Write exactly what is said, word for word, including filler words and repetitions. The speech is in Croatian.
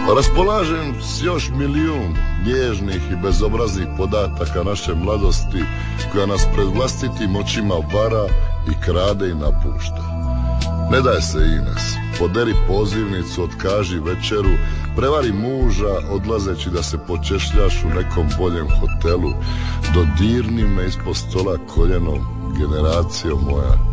Raspolažem s još milijun nježnih i bezobraznih podataka naše mladosti koja nas pred vlastitim očima vara i krade i napušta. Ne daj se, Ines, poderi pozivnicu, otkaži večeru, prevari muža odlazeći da se počešljaš u nekom boljem hotelu, dodirni me ispod stola koljenom, generacijo moja.